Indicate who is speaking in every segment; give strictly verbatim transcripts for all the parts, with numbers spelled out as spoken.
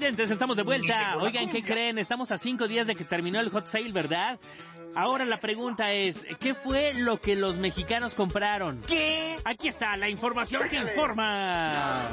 Speaker 1: Residentes, estamos de vuelta. Oigan, ¿qué creen? Estamos a cinco días de que terminó el hot sale, ¿verdad? Ahora la pregunta es, ¿qué fue lo que los mexicanos compraron?
Speaker 2: ¿Qué?
Speaker 1: Aquí está la información que informa.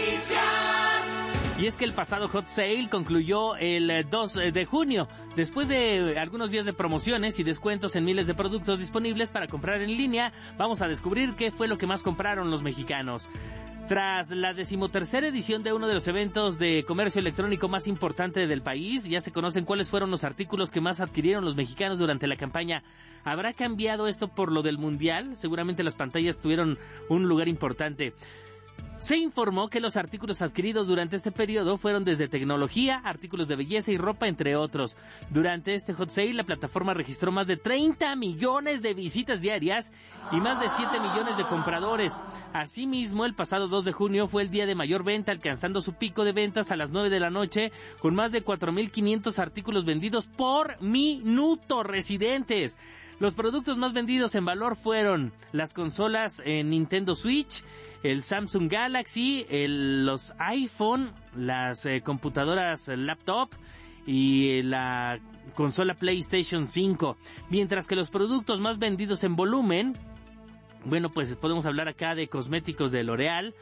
Speaker 1: Y es que el pasado hot sale concluyó el dos de junio, después de algunos días de promociones y descuentos en miles de productos disponibles para comprar en línea. Vamos a descubrir qué fue lo que más compraron los mexicanos. Tras la decimotercera edición de uno de los eventos de comercio electrónico más importante del país, ya se conocen cuáles fueron los artículos que más adquirieron los mexicanos durante la campaña. ¿Habrá cambiado esto por lo del mundial? Seguramente las pantallas tuvieron un lugar importante. Se informó que los artículos adquiridos durante este periodo fueron desde tecnología, artículos de belleza y ropa, entre otros. Durante este hot sale, la plataforma registró más de treinta millones de visitas diarias y más de siete millones de compradores. Asimismo, el pasado dos de junio fue el día de mayor venta, alcanzando su pico de ventas a las nueve de la noche, con más de cuatro mil quinientos artículos vendidos por minuto, residentes. Los productos más vendidos en valor fueron las consolas eh, Nintendo Switch, el Samsung Galaxy, el, los iPhone, las eh, computadoras eh, laptop y eh, la consola PlayStation cinco. Mientras que los productos más vendidos en volumen, bueno, pues podemos hablar acá de cosméticos de L'Oreal,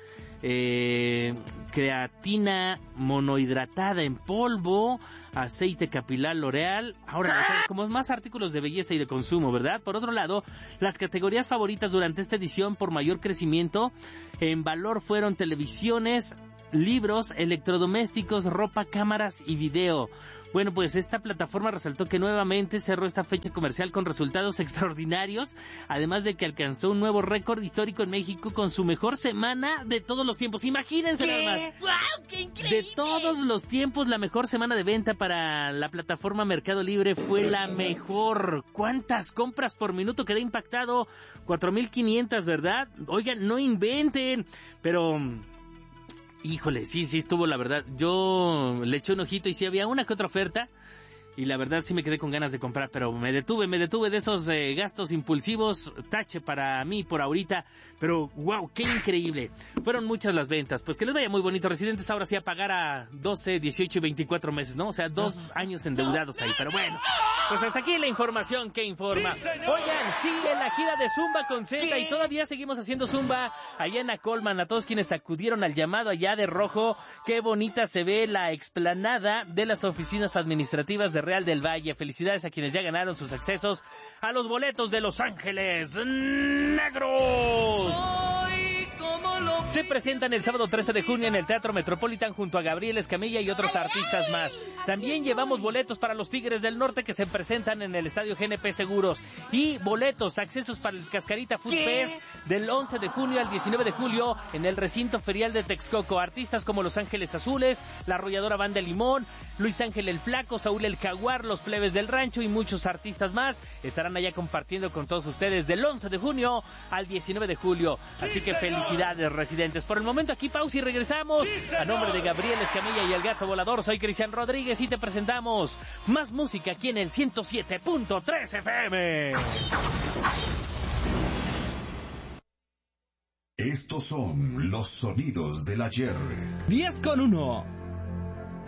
Speaker 1: eh, creatina monohidratada en polvo, aceite capilar L'Oreal. Ahora, o sea, como más artículos de belleza y de consumo, ¿verdad? Por otro lado, las categorías favoritas durante esta edición por mayor crecimiento en valor fueron televisiones, libros, electrodomésticos, ropa, cámaras y video. Bueno, pues esta plataforma resaltó que nuevamente cerró esta fecha comercial con resultados extraordinarios, además de que alcanzó un nuevo récord histórico en México con su mejor semana de todos los tiempos. Imagínense nada más.
Speaker 2: ¡Wow! ¡Qué increíble!
Speaker 1: De todos los tiempos, la mejor semana de venta para la plataforma Mercado Libre fue la mejor. ¿Cuántas compras por minuto? Quedé impactado. cuatro mil quinientas, ¿verdad? Oigan, no inventen. Pero... híjole, sí, sí estuvo, la verdad. Yo le eché un ojito y sí había una que otra oferta. Y la verdad sí me quedé con ganas de comprar, pero me detuve, me detuve de esos eh, gastos impulsivos, tache para mí por ahorita, pero wow, qué increíble. Fueron muchas las ventas, pues que les vaya muy bonito, residentes, ahora sí a pagar a doce, dieciocho y veinticuatro meses, ¿no? O sea, dos años endeudados ahí, pero bueno. Pues hasta aquí la información que informa. Oigan, sigue la gira de Zumba con Z y todavía seguimos haciendo Zumba allá en Acolman, a todos quienes acudieron al llamado allá de rojo. Qué bonita se ve la explanada de las oficinas administrativas de Real del Valle. Felicidades a quienes ya ganaron sus accesos a los boletos de Los Ángeles Negros. Se presentan el sábado trece de junio en el Teatro Metropolitan junto a Gabriel Escamilla y otros artistas más. También llevamos boletos para los Tigres del Norte que se presentan en el Estadio G N P Seguros. Y boletos, accesos para el Cascarita Food Fest del once de junio al diecinueve de julio en el recinto ferial de Texcoco. Artistas como Los Ángeles Azules, la Arrolladora Banda Limón, Luis Ángel el Flaco, Saúl el Jaguar, Los Plebes del Rancho y muchos artistas más estarán allá compartiendo con todos ustedes del once de junio al diecinueve de julio. Así que felicidades, residentes. Por el momento aquí pausa y regresamos. A nombre de Gabriel Escamilla y el Gato Volador, soy Cristian Rodríguez y te presentamos más música aquí en el ciento siete punto tres F M.
Speaker 3: Estos son los sonidos del ayer.
Speaker 1: diez con uno.